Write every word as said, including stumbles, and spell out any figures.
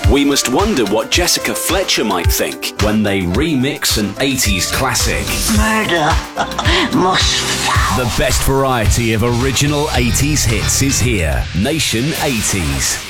We must wonder what Jessica Fletcher might think when they remix an eighties classic. Murder must fall. The best variety of original eighties hits is here. Nation eighties.